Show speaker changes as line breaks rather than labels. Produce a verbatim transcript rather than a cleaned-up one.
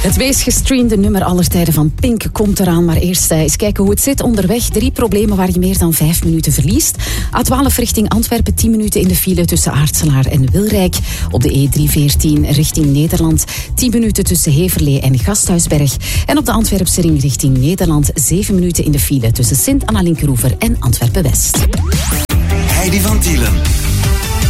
Het meest gestreamde nummer aller tijden van Pink komt eraan. Maar eerst uh, eens kijken hoe het zit onderweg. Drie problemen waar je meer dan vijf minuten verliest. A twaalf richting Antwerpen, tien minuten in de file tussen Aartselaar en Wilrijk. Op de E driehonderdveertien richting Nederland, tien minuten tussen Heverlee en Gasthuisberg. En op de Antwerpse ring richting Nederland, zeven minuten in de file tussen Sint-Anna-Linkeroever en Antwerpen-West.
Heidi van Tielen.